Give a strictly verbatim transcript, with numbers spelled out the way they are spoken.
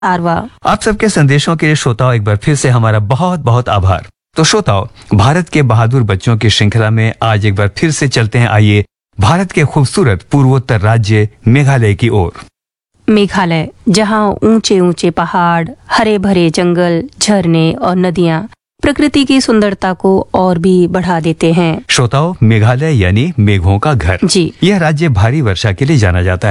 आरवा। आप सबके संदेशों के लिए श्रोताओं एक बार फिर से हमारा बहुत बहुत आभार। तो श्रोताओं, भारत के बहादुर बच्चों की श्रृंखला में आज एक बार फिर से चलते हैं। आइए भारत के खूबसूरत पूर्वोत्तर राज्य मेघालय की ओर। मेघालय, जहां ऊंचे ऊंचे पहाड़, हरे भरे जंगल, झरने और नदियां प्रकृति की सुंदरता को और भी बढ़ा देते हैं। श्रोताओं, मेघालय यानी मेघों का घर। जी। यह राज्य भारी वर्षा के लिए जाना जाता है।